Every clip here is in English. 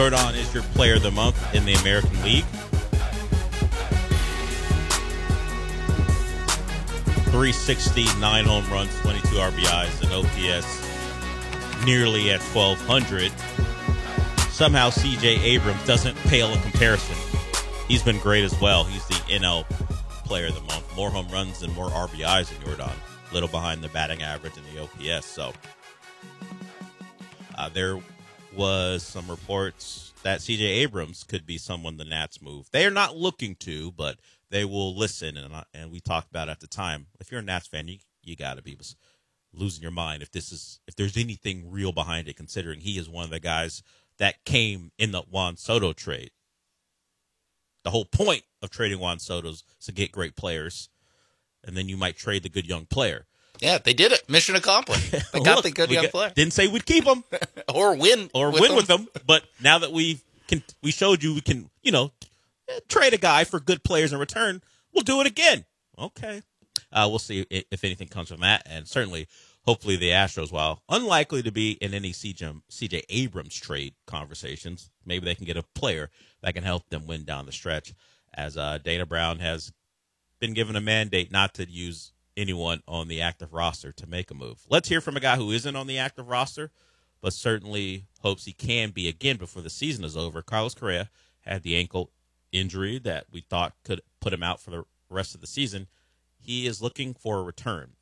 Jordan is your player of the month in the American League. 360, 9 home runs, 22 RBIs, and OPS nearly at 1,200. Somehow C.J. Abrams doesn't pale in comparison. He's been great as well. He's the NL player of the month. More home runs and more RBIs than Jordan. A little behind the batting average and the OPS. So there was some reports that C.J. Abrams could be someone the Nats move. They are not looking to, but they will listen. And we talked about it at the time. If you're a Nats fan, you got to be losing your mind if there's anything real behind it, considering he is one of the guys that came in the Juan Soto trade. The whole point of trading Juan Soto is to get great players, and then you might trade the good young player. Yeah, they did it. Mission accomplished. They got the good young player. Didn't say we'd keep him or win with them. But now that we showed you we can, trade a guy for good players in return, we'll do it again. Okay. We'll see if anything comes from that, and certainly, hopefully, the Astros, while unlikely to be in any C.J. Abrams trade conversations, maybe they can get a player that can help them win down the stretch, as Dana Brown has been given a mandate not to use anyone on the active roster to make a move. Let's hear from a guy who isn't on the active roster, but certainly hopes he can be again before the season is over. Carlos Correa had the ankle injury that we thought could put him out for the rest of the season. He is looking for a return.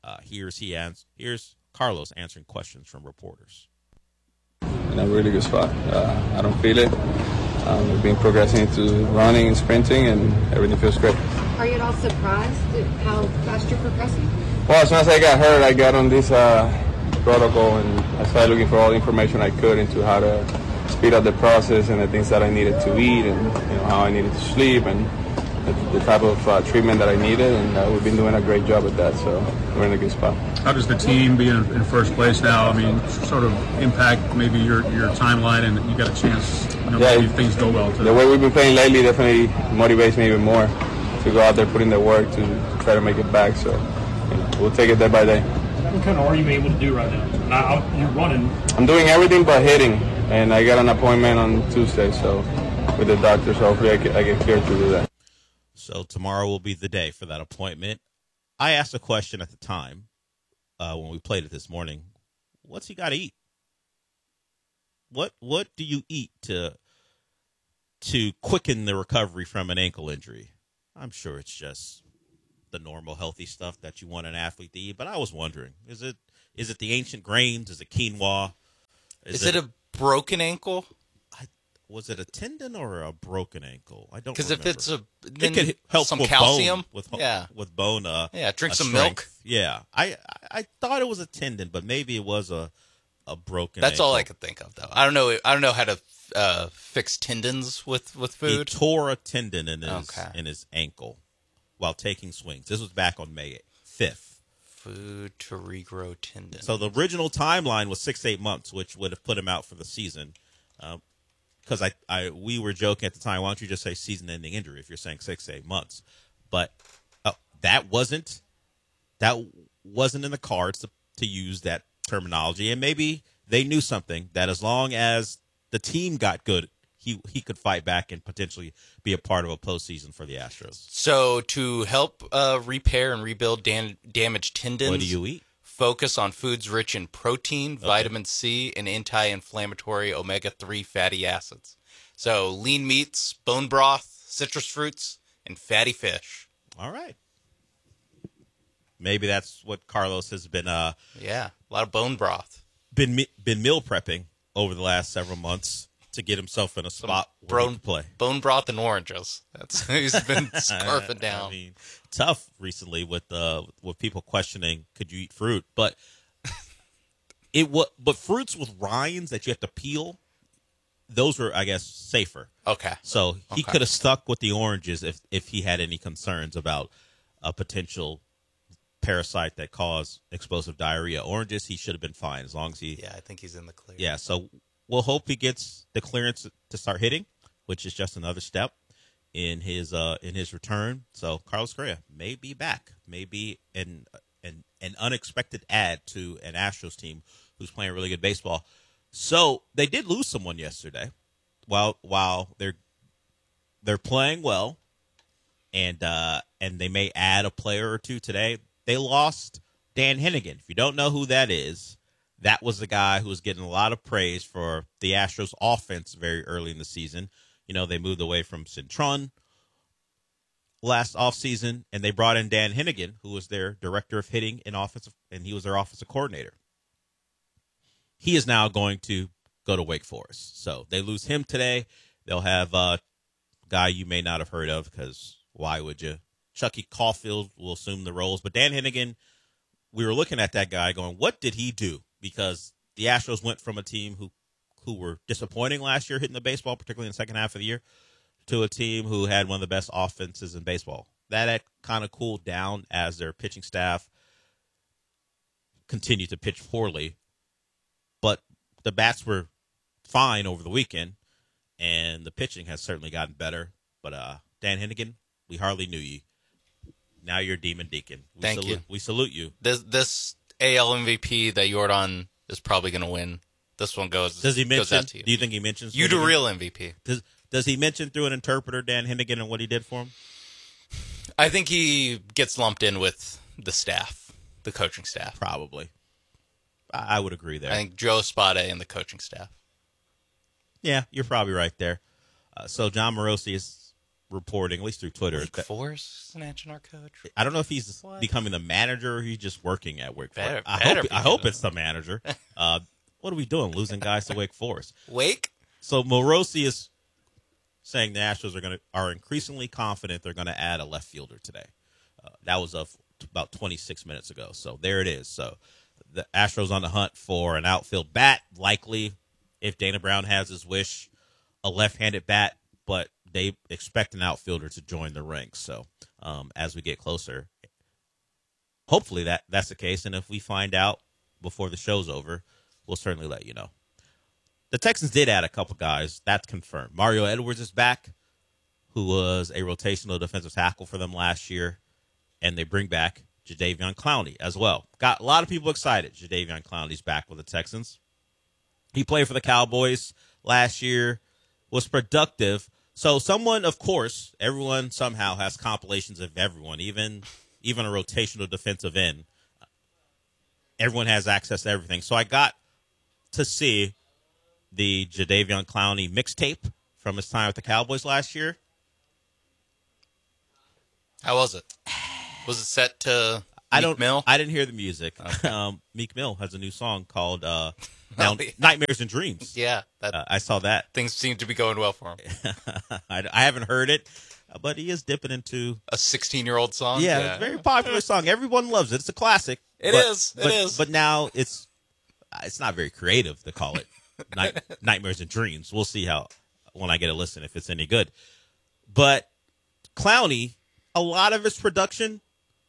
Here's Carlos answering questions from reporters. In a really good spot. I don't feel it. We've been progressing into running and sprinting, and everything feels great. Are you at all surprised at how fast you're progressing? Well, as soon as I got hurt, I got on this protocol, and I started looking for all the information I could into how to speed up the process and the things that I needed to eat, and how I needed to sleep, and the type of treatment that I needed, and we've been doing a great job at that, so we're in a good spot. How does the team being in first place now, sort of impact maybe your timeline, and you got a chance, maybe things go well today? The way we've been playing lately definitely motivates me even more to go out there, put in the work to try to make it back, so we'll take it day by day. What kind of are you able to do right now? Now you're running. I'm doing everything but hitting, and I got an appointment on Tuesday, so with the doctor, so hopefully I get cleared to do that. So tomorrow will be the day for that appointment. I asked a question at the time when we played it this morning. What's he got to eat? What do you eat to quicken the recovery from an ankle injury? I'm sure it's just the normal healthy stuff that you want an athlete to eat. But I was wondering, is it the ancient grains? Is it quinoa? Is it a broken ankle? Was it a tendon or a broken ankle? I don't. Because if it's it could help some with calcium, bone, with bone. Drink some strength. milk. Yeah, I thought it was a tendon, but maybe it was a broken. That's ankle. all I could think of, though. I don't know how to fix tendons with food. He tore a tendon in his ankle while taking swings. This was back on May 5th. Food to regrow tendons. So the original timeline was 6 to 8 months, which would have put him out for the season. Because we were joking at the time, why don't you just say season-ending injury if you're saying 6 to 8 months? But that wasn't in the cards to use that terminology, and maybe they knew something that as long as the team got good, he could fight back and potentially be a part of a postseason for the Astros. So to help repair and rebuild damaged tendons, what do you eat? Focus on foods rich in protein, vitamin C, and anti-inflammatory omega-3 fatty acids. So lean meats, bone broth, citrus fruits, and fatty fish. All right. Maybe that's what Carlos has been. A lot of bone broth. Been meal prepping over the last several months to get himself in a spot where he can play. Bone broth and oranges. That's he's been scarfing down. I mean, tough recently with people questioning could you eat fruit, but fruits with rinds that you have to peel, those were, I guess, safer. Okay. So he could have stuck with the oranges if he had any concerns about a potential parasite that caused explosive diarrhea. Oranges, he should have been fine as long as he. Yeah, I think he's in the clear. Yeah, so we'll hope he gets the clearance to start hitting, which is just another step in his return. So Carlos Correa may be back, maybe an unexpected add to an Astros team who's playing really good baseball. So they did lose someone yesterday. while they're playing well, and they may add a player or two today. They lost Dan Hennigan. If you don't know who that is, that was the guy who was getting a lot of praise for the Astros offense very early in the season. You know, they moved away from Cintron last offseason, and they brought in Dan Hennigan, who was their director of hitting and offensive, and he was their offensive coordinator. He is now going to go to Wake Forest. So they lose him today. They'll have a guy you may not have heard of, because why would you? Chucky Caulfield will assume the roles. But Dan Hennigan, we were looking at that guy going, what did he do? Because the Astros went from a team who were disappointing last year hitting the baseball, particularly in the second half of the year, to a team who had one of the best offenses in baseball. That had kind of cooled down as their pitching staff continued to pitch poorly. But the bats were fine over the weekend, and the pitching has certainly gotten better. But Dan Hennigan, we hardly knew you. Now you're Demon Deacon. Thank you. We salute you. This AL MVP that Jordan is probably going to win. This one goes. Does he mention? Goes out to you. Do you think he mentions? You the real MVP. Does he mention through an interpreter Dan Hennigan and what he did for him? I think he gets lumped in with the staff, the coaching staff. Probably. I would agree there. I think Joe Espada and the coaching staff. Yeah, you're probably right there. So John Morosi is reporting, at least through Twitter. Wake Forest is an H&R coach. I don't know if he's becoming the manager or he's just working at Wake Forest. Better I hope it's the manager. What are we doing, losing guys to Wake Forest? Wake? So Morosi is saying the Astros are increasingly confident they're going to add a left fielder today. That was about 26 minutes ago. So there it is. So the Astros on the hunt for an outfield bat, likely, if Dana Brown has his wish, a left-handed bat, but they expect an outfielder to join the ranks. So as we get closer, hopefully that's the case. And if we find out before the show's over, we'll certainly let you know. The Texans did add a couple guys. That's confirmed. Mario Edwards is back, who was a rotational defensive tackle for them last year. And they bring back Jadeveon Clowney as well. Got a lot of people excited. Jadeveon Clowney's back with the Texans. He played for the Cowboys last year, was productive. So someone, of course, everyone somehow has compilations of everyone, even a rotational defensive end. Everyone has access to everything. So I got to see the Jadeveon Clowney mixtape from his time with the Cowboys last year. How was it? Was it set to Meek Mill? I didn't hear the music. Okay. Meek Mill has a new song called Nightmares and Dreams. Yeah. I saw that. Things seem to be going well for him. I haven't heard it, but he is dipping into a 16-year-old song. Yeah, it's a very popular song. Everyone loves it. It's a classic. It is. But now it's not very creative to call it Nightmares and Dreams. We'll see when I get a listen if it's any good. But Clowney, a lot of his production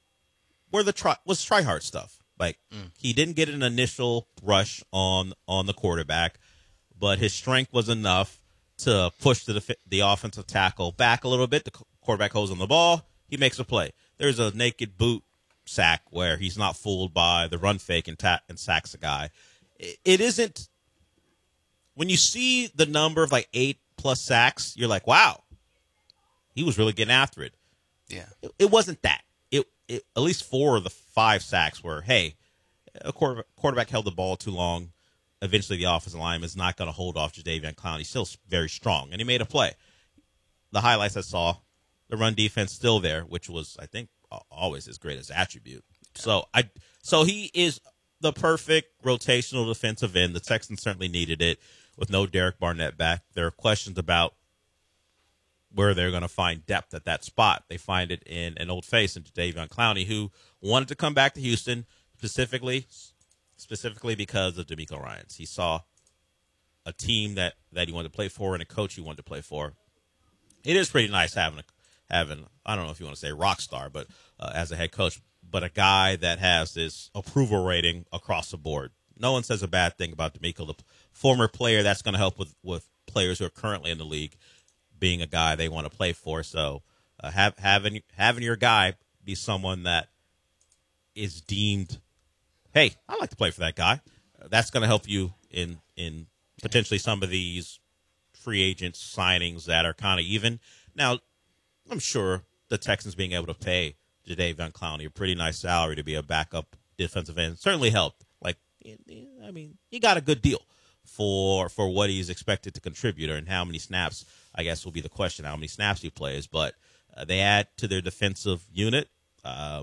was try-hard stuff. Like, he didn't get an initial rush on the quarterback, but his strength was enough to push the offensive tackle back a little bit. The quarterback holds on the ball. He makes a play. There's a naked boot sack where he's not fooled by the run fake and sacks a guy. It isn't – when you see the number of, 8+ sacks, you're like, wow, he was really getting after it. Yeah. It wasn't that. It at least 4 of the 5 sacks were, hey, a quarterback held the ball too long. Eventually, the offensive lineman is not going to hold off Jadeveon Clowney. He's still very strong, and he made a play. The highlights I saw, the run defense still there, which was, I think, always his greatest attribute. So he is the perfect rotational defensive end. The Texans certainly needed it with no Derek Barnett back. There are questions about where they're going to find depth at that spot. They find it in an old face in Jadeveon Clowney, who wanted to come back to Houston specifically because of DeMeco Ryans. He saw a team that he wanted to play for and a coach he wanted to play for. It is pretty nice having I don't know if you want to say rock star, but as a head coach, but a guy that has this approval rating across the board. No one says a bad thing about DeMeco, the former player that's going to help with players who are currently in the league, being a guy they want to play for. So having your guy be someone that is deemed, hey, I'd like to play for that guy. That's going to help you in potentially some of these free agent signings that are kind of even. Now, I'm sure the Texans being able to pay Jadeveon Clowney a pretty nice salary to be a backup defensive end certainly helped. Like, I mean, he got a good deal for what he's expected to contribute, and how many snaps, I guess, will be the question, how many snaps he plays. But they add to their defensive unit. I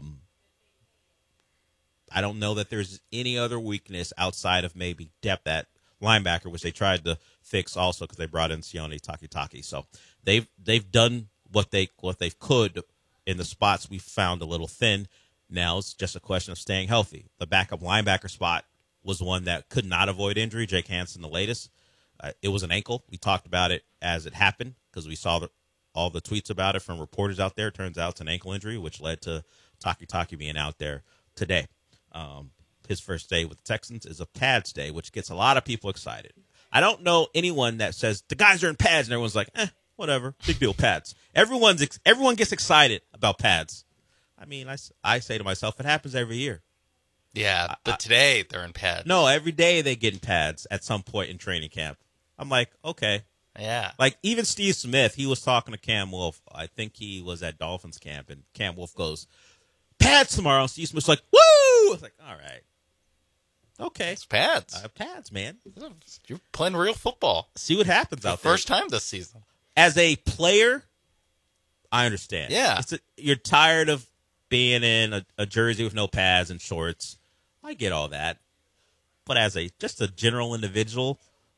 don't know that there's any other weakness outside of maybe depth at linebacker, which they tried to fix also because they brought in Sione Takitaki. So they've done what they could in the spots we found a little thin. Now it's just a question of staying healthy. The backup linebacker spot was one that could not avoid injury. Jake Hansen, the latest. It was an ankle. We talked about it as it happened because we saw all the tweets about it from reporters out there. Turns out it's an ankle injury, which led to Takitaki being out there today. His first day with the Texans is a pads day, which gets a lot of people excited. I don't know anyone that says the guys are in pads and everyone's like, whatever, big deal, pads. Everyone gets excited about pads. I mean, I say to myself, it happens every year. Yeah, but today they're in pads. No, every day they get in pads at some point in training camp. I'm like, okay. Yeah. Like, even Steve Smith, he was talking to Cam Wolf. I think he was at Dolphins camp, and Cam Wolf goes, pads tomorrow. Steve Smith's like, woo! I was like, all right. Okay. It's pads. Pads, man. You're playing real football. See what happens out there. First time this season. As a player, I understand. Yeah. You're tired of being in a jersey with no pads and shorts. I get all that. But as just a general individual,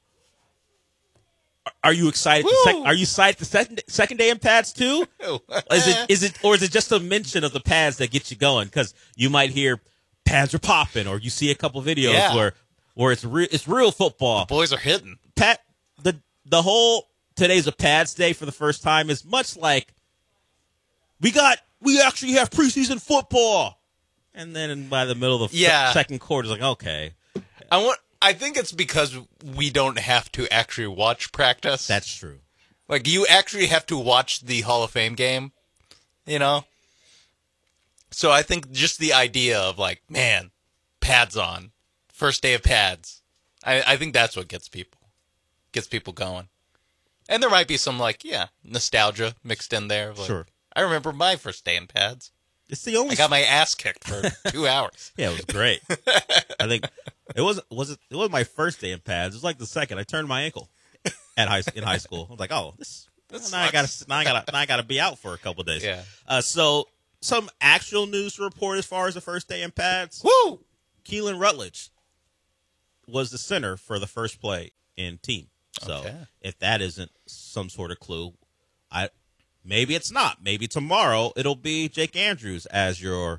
are you excited? Are you excited the second day in pads too? Is it just a mention of the pads that gets you going? Because you might hear pads are popping, or you see a couple videos where it's real football. The boys are hitting. The whole today's a pads day for the first time is much like we actually have preseason football, and then by the middle of the second quarter, it's like, okay. I think it's because we don't have to actually watch practice. That's true. Like, you actually have to watch the Hall of Fame game, you know? So I think just the idea of, like, man, pads on, first day of pads, I think that's what gets people going. And there might be some, like, nostalgia mixed in there. Like, sure. I remember my first day in pads. It's the only. I got my ass kicked for 2 hours. Yeah, it was great. I think it was my first day in pads. It was like the second. I turned my ankle in high school. I was like, oh, now I gotta be out for a couple of days. Yeah. So some actual news to report as far as the first day in pads. Woo! Keelan Rutledge was the center for the first play in team. So if that isn't some sort of clue, maybe it's not. Maybe tomorrow it'll be Jake Andrews as your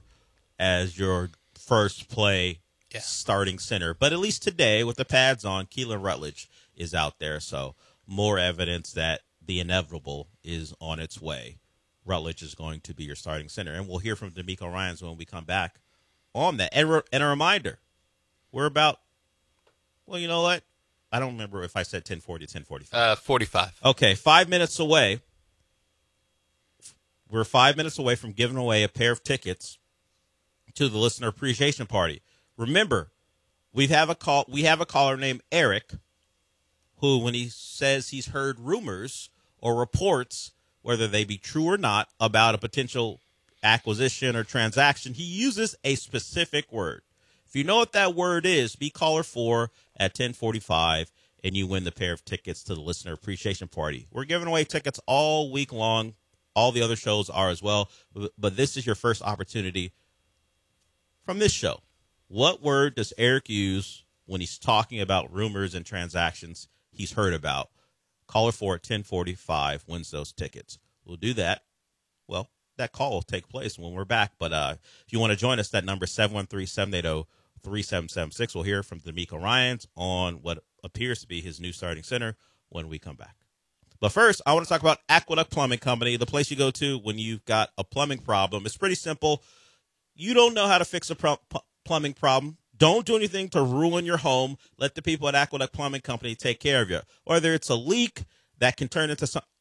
first play starting center. But at least today, with the pads on, Keelan Rutledge is out there. So more evidence that the inevitable is on its way. Rutledge is going to be your starting center. And we'll hear from D'Amico Ryans when we come back on that. And a reminder, we're about, well, you know what? I don't remember if I said 10:40 or 10:45. 45. Okay, 5 minutes away. We're 5 minutes away from giving away a pair of tickets to the listener appreciation party. Remember, we have a caller named Eric who, when he says he's heard rumors or reports, whether they be true or not, about a potential acquisition or transaction, he uses a specific word. If you know what that word is, be caller 4 at 10:45, and you win the pair of tickets to the listener appreciation party. We're giving away tickets all week long. All the other shows are as well, but this is your first opportunity from this show. What word does Eric use when he's talking about rumors and transactions he's heard about? Caller 4 at 10:45 wins those tickets. We'll do that. Well, that call will take place when we're back. But if you want to join us, that number is 713-780-3776. We'll hear from D'Amico Ryans on what appears to be his new starting center when we come back. But first, I want to talk about Aqueduct Plumbing Company, the place you go to when you've got a plumbing problem. It's pretty simple. You don't know how to fix a plumbing problem. Don't do anything to ruin your home. Let the people at Aqueduct Plumbing Company take care of you. Whether it's a leak that can turn into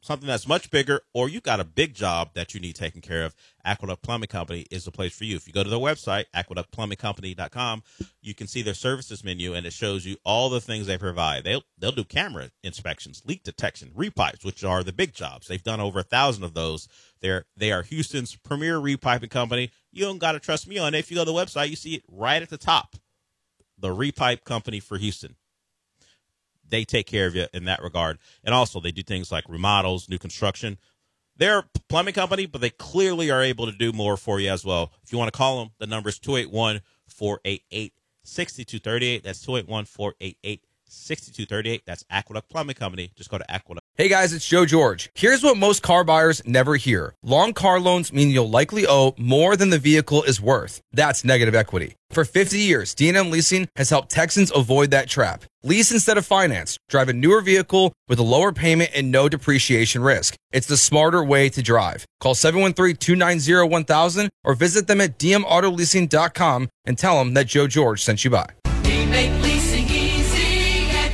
something that's much bigger, or you've got a big job that you need taken care of, Aqueduct Plumbing Company is the place for you. If you go to their website, aqueductplumbingcompany.com, you can see their services menu, and it shows you all the things they provide. They'll do camera inspections, leak detection, repipes, which are the big jobs. They've done over 1,000 of those. They are Houston's premier repiping company. You don't got to trust me on it. If you go to the website, you see it right at the top. The Repipe Company for Houston. They take care of you in that regard. And also, they do things like remodels, new construction. They're a plumbing company, but they clearly are able to do more for you as well. If you want to call them, the number is 281-488-6238. That's 281-488-6238. That's Aqueduct Plumbing Company. Just go to Aqueduct. Hey guys, it's Joe George. Here's what most car buyers never hear. Long car loans mean you'll likely owe more than the vehicle is worth. That's negative equity. For 50 years, D&M Leasing has helped Texans avoid that trap. Lease instead of finance. Drive a newer vehicle with a lower payment and no depreciation risk. It's the smarter way to drive. Call 713-290-1000 or visit them at dmautoleasing.com and tell them that Joe George sent you by. We make leasing easy at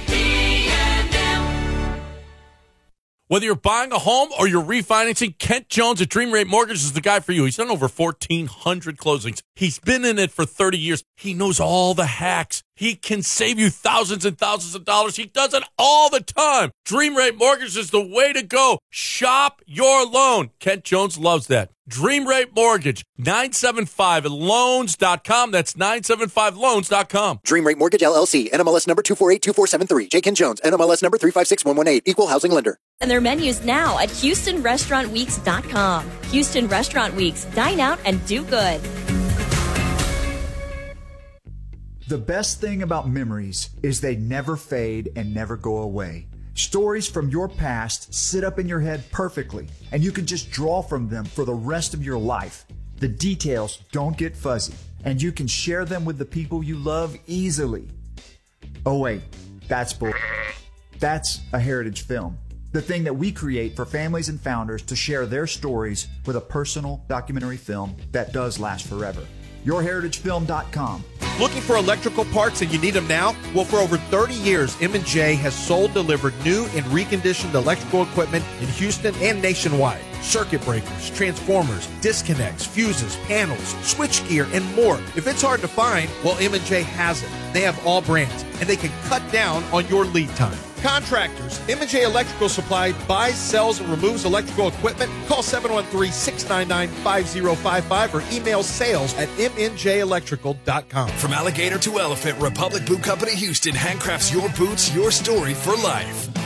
D&M. Whether you're buying a home or you're refinancing, Kent Jones at Dream Rate Mortgage is the guy for you. He's done over 1,400 closings. He's been in it for 30 years. He knows all the hacks. He can save you thousands and thousands of dollars. He does it all the time. Dream Rate Mortgage is the way to go. Shop your loan. Kent Jones loves that. Dream Rate Mortgage, 975loans.com. That's 975loans.com. Dream Rate Mortgage, LLC, NMLS number 2482473. J. Ken Jones, NMLS number 356118. Equal housing lender. And their menus now at HoustonRestaurantWeeks.com. Houston Restaurant Weeks. Dine out and do good. The best thing about memories is they never fade and never go away. Stories from your past sit up in your head perfectly, and you can just draw from them for the rest of your life. The details don't get fuzzy, and you can share them with the people you love easily. Oh wait, that's bull. That's a heritage film. The thing that we create for families and founders to share their stories with a personal documentary film that does last forever. YourHeritageFilm.com. Looking for electrical parts and you need them now? Well, for over 30 years, M&J has sold, delivered new and reconditioned electrical equipment in Houston and nationwide. Circuit breakers, transformers, disconnects, fuses, panels, switchgear, and more. If it's hard to find, well, M&J has it. They have all brands, and they can cut down on your lead time. Contractors, M&J Electrical Supply buys, sells, and removes electrical equipment. Call 713-699-5055 or email sales@mnjelectrical.com. From alligator to elephant, Republic Boot Company Houston handcrafts your boots, your story for life.